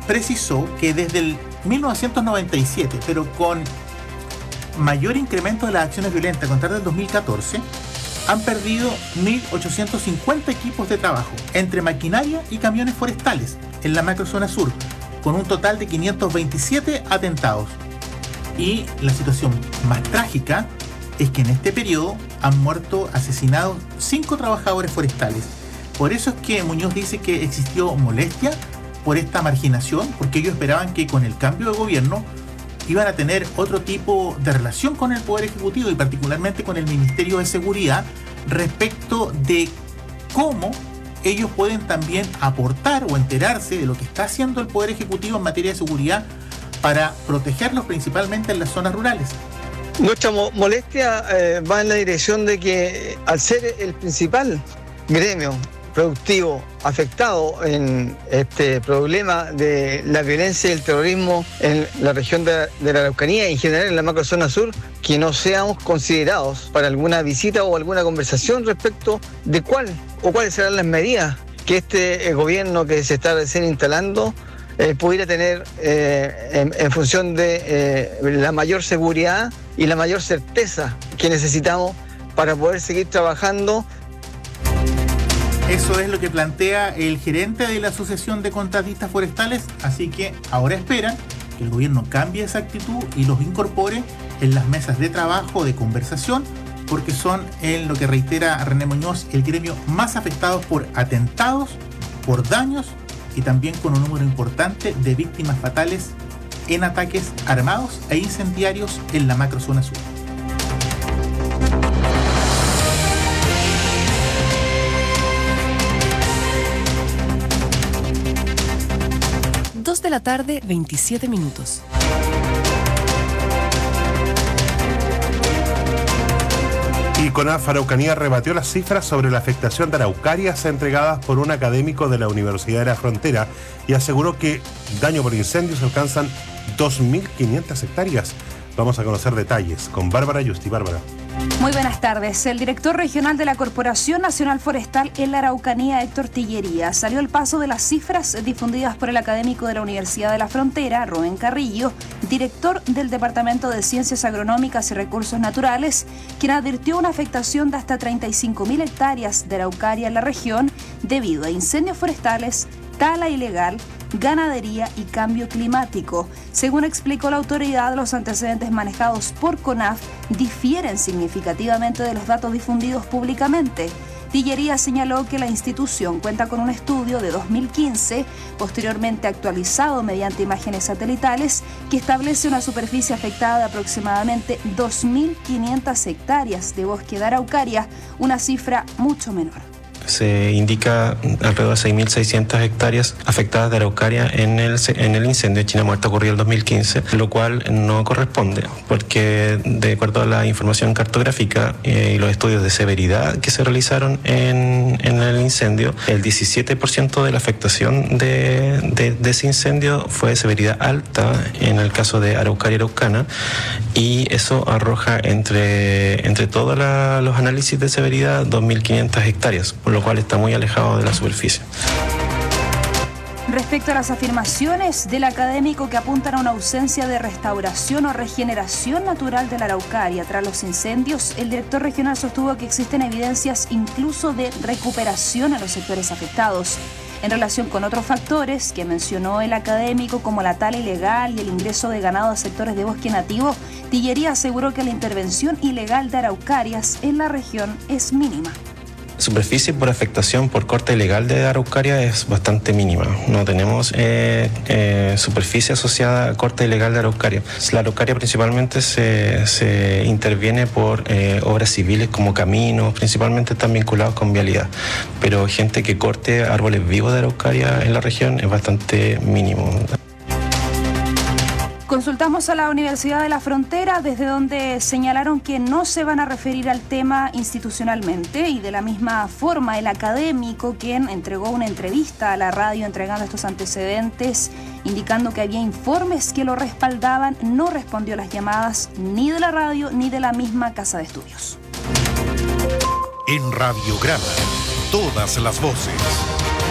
precisó que desde el 1997, pero con mayor incremento de las acciones violentas a contar del 2014, han perdido 1.850 equipos de trabajo entre maquinaria y camiones forestales en la macrozona sur, con un total de 527 atentados. Y la situación más trágica es que en este periodo han muerto asesinados 5 trabajadores forestales. Por eso es que Muñoz dice que existió molestia por esta marginación, porque ellos esperaban que con el cambio de gobierno iban a tener otro tipo de relación con el Poder Ejecutivo y particularmente con el Ministerio de Seguridad respecto de cómo ellos pueden también aportar o enterarse de lo que está haciendo el Poder Ejecutivo en materia de seguridad para protegerlos principalmente en las zonas rurales. Nuestra molestia va en la dirección de que al ser el principal gremio productivo afectado en este problema de la violencia y el terrorismo en la región de la Araucanía y en general en la macrozona sur, que no seamos considerados para alguna visita o alguna conversación respecto de cuáles serán las medidas que este gobierno que se está recién instalando pudiera tener en función de la mayor seguridad y la mayor certeza que necesitamos para poder seguir trabajando. Eso es lo que plantea el gerente de la Asociación de Contratistas Forestales, así que ahora esperan que el gobierno cambie esa actitud y los incorpore en las mesas de trabajo, de conversación, porque son, en lo que reitera René Muñoz, el gremio más afectado por atentados, por daños y también con un número importante de víctimas fatales en ataques armados e incendiarios en la macrozona sur. 2 de la tarde, 27 minutos. Y CONAF Araucanía rebatió las cifras sobre la afectación de araucarias entregadas por un académico de la Universidad de la Frontera y aseguró que daño por incendios alcanzan 2.500 hectáreas. Vamos a conocer detalles con Bárbara Yusti. Bárbara. Muy buenas tardes. El director regional de la Corporación Nacional Forestal en la Araucanía, Héctor Tillería, salió al paso de las cifras difundidas por el académico de la Universidad de la Frontera, Rubén Carrillo, director del Departamento de Ciencias Agronómicas y Recursos Naturales, quien advirtió una afectación de hasta 35.000 hectáreas de araucaria en la región debido a incendios forestales, tala ilegal, ganadería y cambio climático. Según explicó la autoridad, los antecedentes manejados por CONAF difieren significativamente de los datos difundidos públicamente. Tillería señaló que la institución cuenta con un estudio de 2015, posteriormente actualizado mediante imágenes satelitales, que establece una superficie afectada de aproximadamente 2.500 hectáreas de bosque de araucaria, una cifra mucho menor. Se indica alrededor de 6.600 hectáreas afectadas de araucaria en el incendio de China Muerta ocurrido en el 2015, lo cual no corresponde, porque de acuerdo a la información cartográfica y los estudios de severidad que se realizaron en el incendio, el 17% de la afectación de ese incendio fue de severidad alta en el caso de araucaria araucana, y eso arroja entre todos los análisis de severidad 2.500 hectáreas, por lo cual está muy alejado de la superficie. Respecto a las afirmaciones del académico que apuntan a una ausencia de restauración o regeneración natural de la araucaria tras los incendios, el director regional sostuvo que existen evidencias incluso de recuperación en los sectores afectados. En relación con otros factores que mencionó el académico, como la tala ilegal y el ingreso de ganado a sectores de bosque nativo, Tillería aseguró que la intervención ilegal de araucarias en la región es mínima. Superficie por afectación por corte ilegal de araucaria es bastante mínima. No tenemos superficie asociada a corte ilegal de araucaria. La araucaria principalmente se interviene por obras civiles como caminos, principalmente están vinculados con vialidad. Pero gente que corte árboles vivos de araucaria en la región es bastante mínimo. Consultamos a la Universidad de la Frontera, desde donde señalaron que no se van a referir al tema institucionalmente, y de la misma forma el académico, quien entregó una entrevista a la radio entregando estos antecedentes, indicando que había informes que lo respaldaban, no respondió las llamadas ni de la radio ni de la misma casa de estudios. En Radiograma, todas las voces.